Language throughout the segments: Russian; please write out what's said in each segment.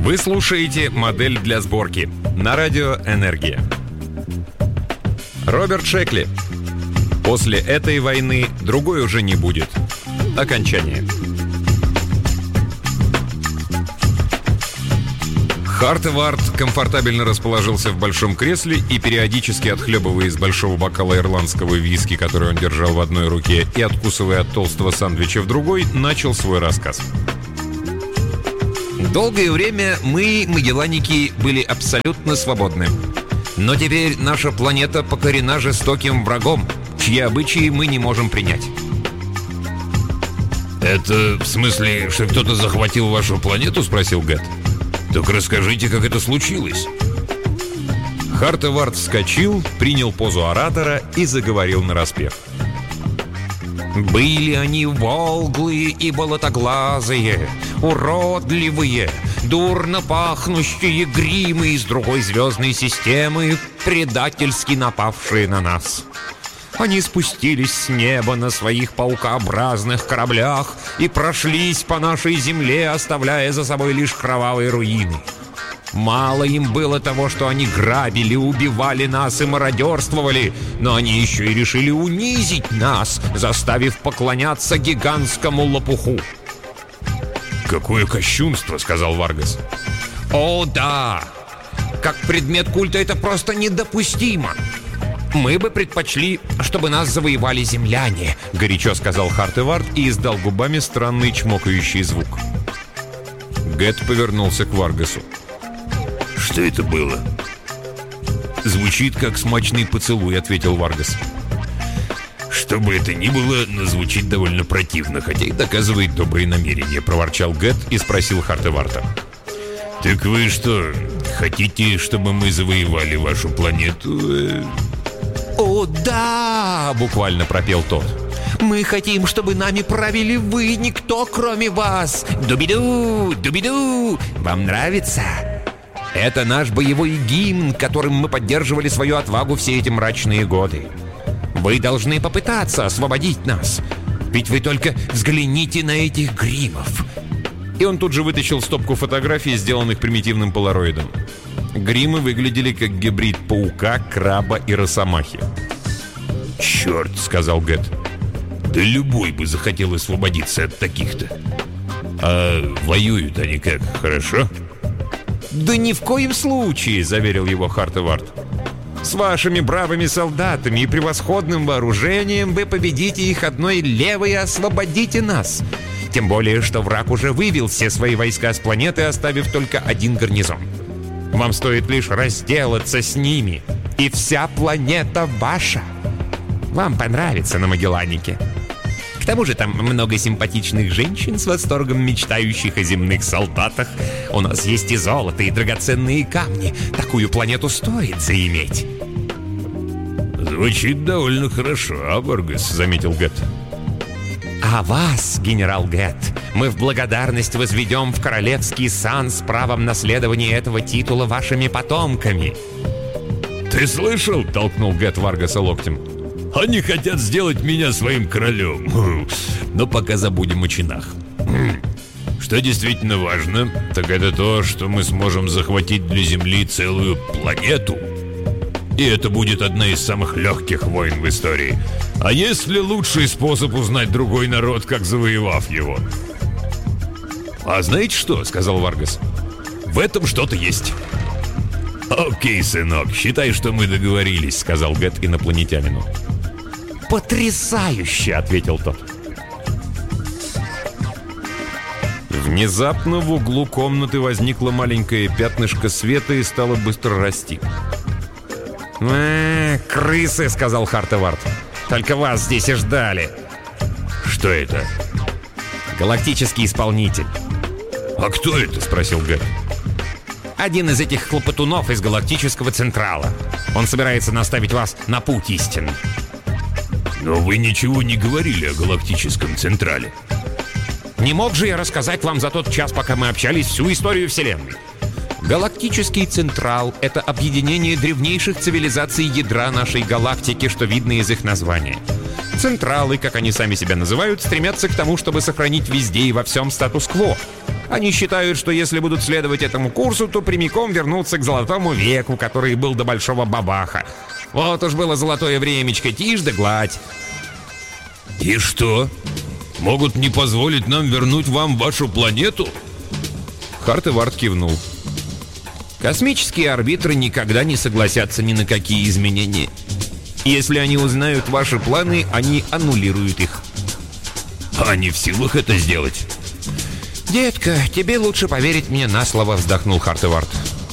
Вы слушаете «Модель для сборки» на радио «Энергия». Роберт Шекли. После этой войны другой уже не будет. Окончание. Хартевард комфортабельно расположился в большом кресле и, периодически отхлебывая из большого бокала ирландского виски, который он держал в одной руке, и откусывая от толстого сандвича в другой, начал свой рассказ. Долгое время мы, магелланики, были абсолютно свободны. Но теперь наша планета покорена жестоким врагом, чьи обычаи мы не можем принять. «Это в смысле, что кто-то захватил вашу планету?» — спросил Гэт. «Так расскажите, как это случилось». Хартевард вскочил, принял позу оратора и заговорил нараспев. «Были они волглые и болотоглазые, уродливые, дурно пахнущие гримы из другой звездной системы, предательски напавшие на нас. Они спустились с неба на своих паукообразных кораблях и прошлись по нашей земле, оставляя за собой лишь кровавые руины. Мало им было того, что они грабили, убивали нас и мародерствовали, но они еще и решили унизить нас, заставив поклоняться гигантскому лопуху». «Какое кощунство!» — сказал Варгас. «О, да! Как предмет культа это просто недопустимо! Мы бы предпочли, чтобы нас завоевали земляне», — горячо сказал Хартевард и издал губами странный чмокающий звук. Гэт повернулся к Варгасу. «Что это было?» «Звучит как смачный поцелуй», — ответил Варгас. «Что бы это ни было, но звучит довольно противно, хотя и доказывает добрые намерения», — проворчал Гэт и спросил Хартеварда. «Так вы что, хотите, чтобы мы завоевали вашу планету?» «О, да!» — буквально пропел тот. «Мы хотим, чтобы нами правили вы, никто, кроме вас! Дубиду! Дубиду! Вам нравится? Это наш боевой гимн, которым мы поддерживали свою отвагу все эти мрачные годы. Вы должны попытаться освободить нас. Ведь вы только взгляните на этих гримов». И он тут же вытащил стопку фотографий, сделанных примитивным полароидом. Гримы выглядели как гибрид паука, краба и росомахи. «Черт!» — сказал Гэт. «Да любой бы захотел освободиться от таких-то. А воюют они как, хорошо?» «Да ни в коем случае!» — заверил его Хартевард. «С вашими бравыми солдатами и превосходным вооружением вы победите их одной левой и освободите нас. Тем более, что враг уже вывел все свои войска с планеты, оставив только один гарнизон. Вам стоит лишь разделаться с ними, и вся планета ваша. Вам понравится на Магелланике. К тому же там много симпатичных женщин с восторгом мечтающих о земных солдатах. У нас есть и золото, и драгоценные камни. Такую планету стоит заиметь». «Звучит довольно хорошо, Варгас», — заметил Гэт. «А вас, генерал Гэт, мы в благодарность возведем в королевский сан с правом наследования этого титула вашими потомками». «Ты слышал?» — толкнул Гэт Варгаса локтем. «Они хотят сделать меня своим королем. Но пока забудем о чинах. Что действительно важно, так это то, что мы сможем захватить для Земли целую планету. И это будет одна из самых легких войн в истории. А есть ли лучший способ узнать другой народ, как завоевав его?» «А знаете что?» — сказал Варгас. «В этом что-то есть». «Окей, сынок, считай, что мы договорились», — сказал Гэт инопланетянину. «Потрясающе!» — ответил тот. Внезапно в углу комнаты возникло маленькое пятнышко света и стало быстро расти. «Крысы!» — сказал Хартевард. «Только вас здесь и ждали». «Что это?» «Галактический исполнитель». «А кто это?» — спросил Гэт. «Один из этих хлопотунов из Галактического Централа. Он собирается наставить вас на путь истинный». «Но вы ничего не говорили о Галактическом Централе». «Не мог же я рассказать вам за тот час, пока мы общались, всю историю Вселенной? Галактический Централ — это объединение древнейших цивилизаций ядра нашей галактики, что видно из их названия. Централы, как они сами себя называют, стремятся к тому, чтобы сохранить везде и во всем статус-кво. Они считают, что если будут следовать этому курсу, то прямиком вернутся к золотому веку, который был до Большого Бабаха. Вот уж было золотое времечко, тишь да гладь. И что? Могут не позволить нам вернуть вам вашу планету? Хартевард кивнул. Космические арбитры никогда не согласятся ни на какие изменения. Если они узнают ваши планы, они аннулируют их. Они в силах это сделать? «Детка, тебе лучше поверить мне на слово», — вздохнул Хартевард.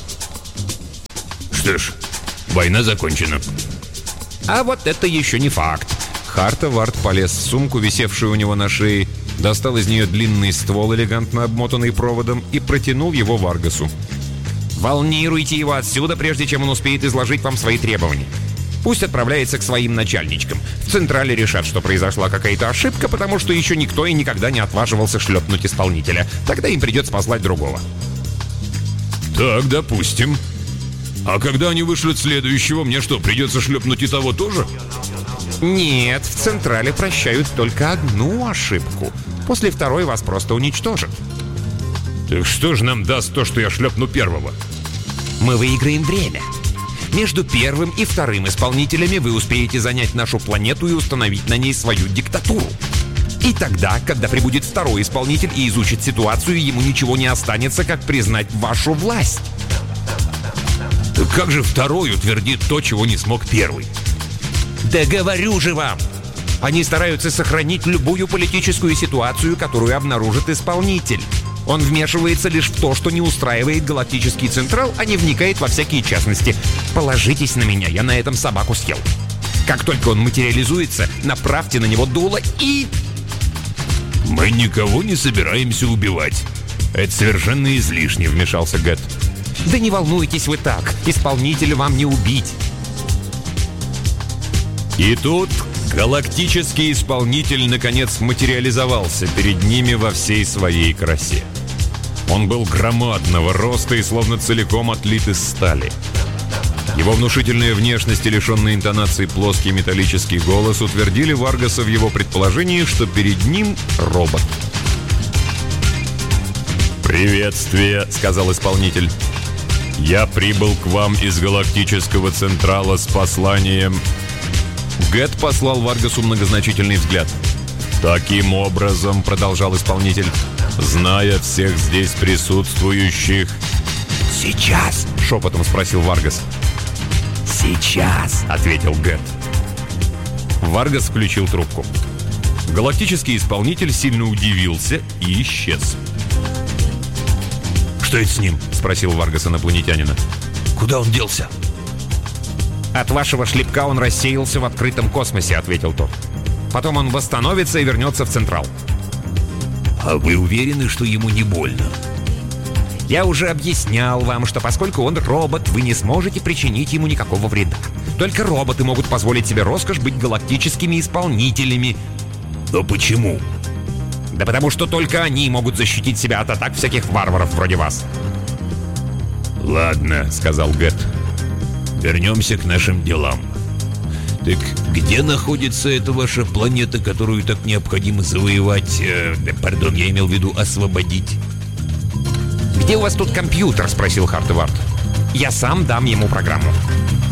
Что ж, война закончена. А вот это еще не факт. Хартевард полез в сумку, висевшую у него на шее, достал из нее длинный ствол, элегантно обмотанный проводом, и протянул его Варгасу. «Волнируйте его отсюда, прежде чем он успеет изложить вам свои требования. Пусть отправляется к своим начальничкам. В Централе решат, что произошла какая-то ошибка, потому что еще никто и никогда не отваживался шлепнуть исполнителя. Тогда им придется послать другого». Так, допустим. А когда они вышлют следующего, мне что, придется шлепнуть и того тоже? Нет, в Централе прощают только одну ошибку. После второй вас просто уничтожат. Так что же нам даст то, что я шлепну первого? Мы выиграем время. Между первым и вторым исполнителями вы успеете занять нашу планету и установить на ней свою диктатуру. И тогда, когда прибудет второй исполнитель и изучит ситуацию, ему ничего не останется, как признать вашу власть. Так как же второй утвердит то, чего не смог первый? Да говорю же вам! Они стараются сохранить любую политическую ситуацию, которую обнаружит исполнитель. Он вмешивается лишь в то, что не устраивает Галактический Централ, а не вникает во всякие частности. Положитесь на меня, я на этом собаку съел. Как только он материализуется, направьте на него дуло и... Мы никого не собираемся убивать. Это совершенно излишне, вмешался Гэт. Да не волнуйтесь вы так, исполнителя вам не убить. И тут галактический исполнитель наконец материализовался перед ними во всей своей красе. Он был громадного роста и словно целиком отлит из стали. Его внушительная внешность и лишенный интонации плоский металлический голос утвердили Варгаса в его предположении, что перед ним робот. «Приветствие», — сказал исполнитель. «Я прибыл к вам из Галактического Централа с посланием...» Гэт послал Варгасу многозначительный взгляд. «Таким образом», — продолжал исполнитель, «зная всех здесь присутствующих...» «Сейчас?» — шепотом спросил Варгас. «Сейчас», — ответил Гэт. Варгас включил трубку. Галактический исполнитель сильно удивился и исчез. Что это с ним? Спросил Варгас инопланетянина. Куда он делся? «От вашего шлепка он рассеялся в открытом космосе», — ответил тот. «Потом он восстановится и вернется в Централ». А вы уверены, что ему не больно? Я уже объяснял вам, что поскольку он робот, вы не сможете причинить ему никакого вреда. Только роботы могут позволить себе роскошь быть галактическими исполнителями. Но почему? Да потому что только они могут защитить себя от атак всяких варваров вроде вас. «Ладно», — сказал Гэт. «Вернемся к нашим делам. Так где находится эта ваша планета, которую так необходимо завоевать... я имел в виду освободить?» «Где у вас тут компьютер?» — спросил Хартевард. «Я сам дам ему программу».